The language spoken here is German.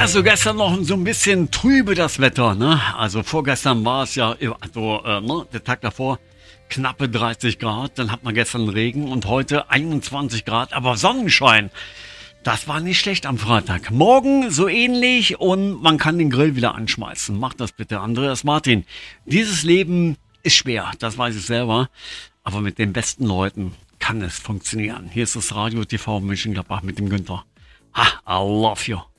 Also gestern noch so ein bisschen trübe das Wetter, ne? Also vorgestern war es ja, der Tag davor knappe 30 Grad, dann hat man gestern Regen und heute 21 Grad, aber Sonnenschein. Das war nicht schlecht am Freitag. Morgen so ähnlich und man kann den Grill wieder anschmeißen. Macht das bitte, Andreas Martin. Dieses Leben ist schwer, das weiß ich selber, aber mit den besten Leuten kann es funktionieren. Hier ist das Radio TV Mönchengladbach mit dem Günther. I love you.